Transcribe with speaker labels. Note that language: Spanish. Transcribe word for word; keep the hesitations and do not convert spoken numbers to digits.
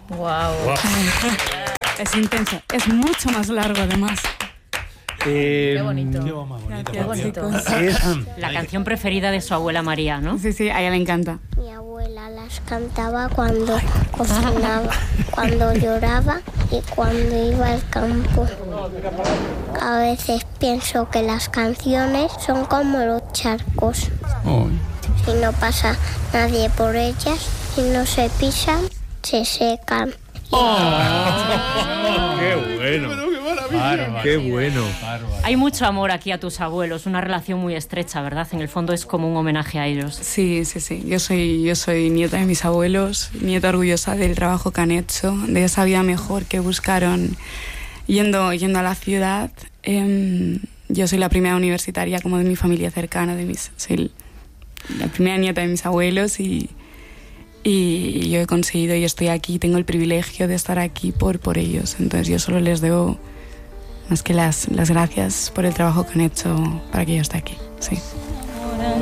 Speaker 1: Wow. wow.
Speaker 2: Es intenso, es mucho más largo además.
Speaker 1: Eh, qué bonito.
Speaker 3: Qué más bonito.
Speaker 1: Qué bonito.
Speaker 4: Es la canción preferida de su abuela María, ¿no?
Speaker 2: Sí, sí, a ella le encanta.
Speaker 5: Mi abuela las cantaba cuando cocinaba, cuando lloraba y cuando iba al campo. A veces pienso que las canciones son como los charcos.
Speaker 3: Oh.
Speaker 5: Si no pasa nadie por ellas y no se pisan, se secan.
Speaker 3: Oh.
Speaker 6: ¡Qué bueno!
Speaker 3: Pero qué maravilla.
Speaker 6: Bárbaro. ¡Qué bueno!
Speaker 3: Bárbaro.
Speaker 4: Hay mucho amor aquí a tus abuelos, una relación muy estrecha, ¿verdad? En el fondo es como un homenaje a ellos.
Speaker 2: Sí, sí, sí. Yo soy, yo soy nieta de mis abuelos, nieta orgullosa del trabajo que han hecho, de esa vida mejor que buscaron yendo, yendo a la ciudad. Eh, yo soy la primera universitaria como de mi familia cercana, de mis, soy la primera nieta de mis abuelos y... Y yo he conseguido y estoy aquí, tengo el privilegio de estar aquí por, por ellos. Entonces yo solo les debo más que las, las gracias por el trabajo que han hecho para que yo esté aquí. Sí.